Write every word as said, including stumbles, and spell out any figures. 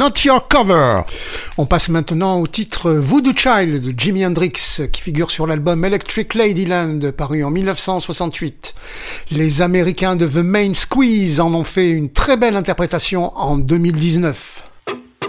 Not Your Cover. On passe maintenant au titre Voodoo Child de Jimi Hendrix qui figure sur l'album Electric Ladyland paru en mille neuf cent soixante-huit. Les Américains de The Main Squeeze en ont fait une très belle interprétation en deux mille dix-neuf.